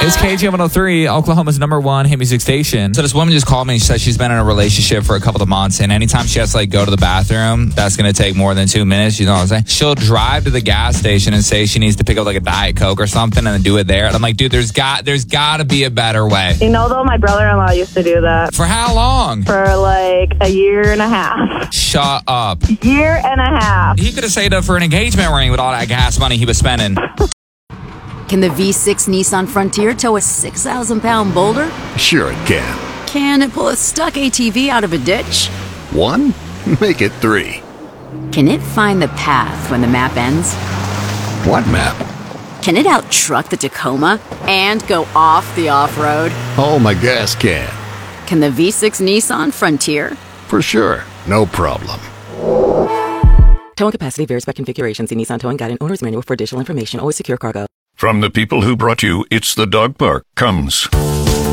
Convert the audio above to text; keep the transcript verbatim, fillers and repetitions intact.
It's K G M one oh three, Oklahoma's number one hit music station. So this woman just called me and she said she's been in a relationship for a couple of months, and anytime she has to like go to the bathroom, that's going to take more than two minutes. You know what I'm saying? She'll drive to the gas station and say she needs to pick up like a Diet Coke or something and then do it there. And I'm like, dude, there's got there's got to be a better way. You know, though, my brother-in-law used to do that. For how long? For like a year and a half. Shut up. Year and a half. He could have saved up for an engagement ring with all that gas money he was spending. Can the V six Nissan Frontier tow a six thousand pound boulder? Sure it can. Can it pull a stuck A T V out of a ditch? One? Make it three. Can it find the path when the map ends? What map? Can it out-truck the Tacoma and go off the off-road? Oh, my gas can. Can the V six Nissan Frontier? For sure. No problem. Towing capacity varies by configuration. See Nissan Towing Guide and Owner's Manual for additional information. Always secure cargo. From the people who brought you It's the Dog Park comes